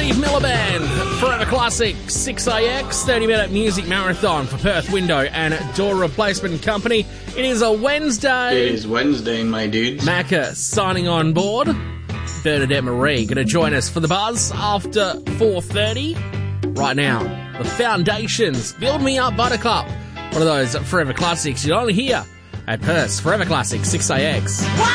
Steve Miller Band, Forever Classic 6AX, 30-minute music marathon for Perth Window and Door Replacement Company. It is a Wednesday. It is Wednesday, my dudes. Macca signing on board. Bernadette Marie going to join us for the buzz after 4:30. Right now, the Foundations, Build Me Up Buttercup. One of those Forever Classics you'll only hear at Perth's Forever Classic 6AX.